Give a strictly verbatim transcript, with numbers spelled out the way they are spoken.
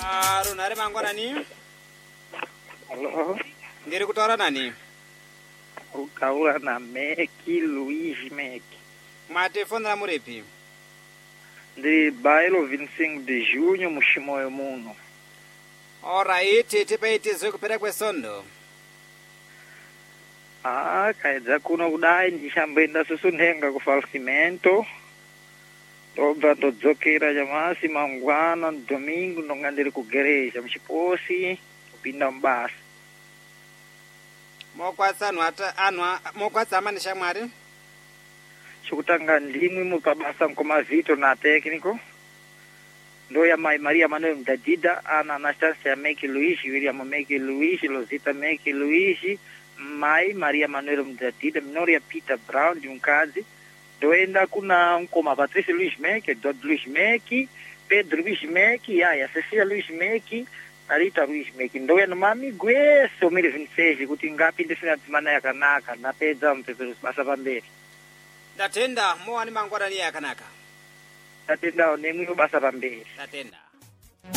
Ah, runare mangwanani? Halo, Ndiri kutaura nani? utaura na Meki Luis Meki. Mwati fonera muripi? Ndiri bailo vinsingu de junho mushimoyo muno. Alright, tipaitizwe kupera kwesondo. Ah, kaedza kuno kudai ndichamboenda susunhenga ku falsimento. Tobva todzokera chamasi mangwana domingo ndonga ndiri kugereja muchiposi kupinda mubasa. Mokwatsa anhu ata anhu mokwatsa amani shamwari? Chikutanga ndimwe mupabasa mkomavito na tekniko. Ndo ya mai Maria Manuel Mdadida, ana Anastasia Meki Luis, William Meki Luis, Lozita Meki Luis, mai Maria Manuel Mdadida, Minoria Peter Brown, de um kazi. Doenda kuna mkoma Patricia Luis Meki, Dod Luis Meki, Pedro Luis Meki, Aya Cecilia Luis Meki, Rita Luis Meki. Ndoenda mami gweso mili vinseji kuti ngapi ndifina timana ya kanaka na peza mpepero basa pamberi. Datenda moani mangwanani yakanaka. Tatenda nemwe basa pamberi. Datenda.